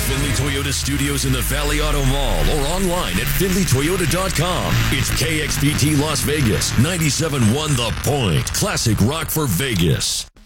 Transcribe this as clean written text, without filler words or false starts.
Findlay Toyota Studios in the Valley Auto Mall or online at findlaytoyota.com. It's KXPT Las Vegas, 97.1 The Point. Classic rock for Vegas.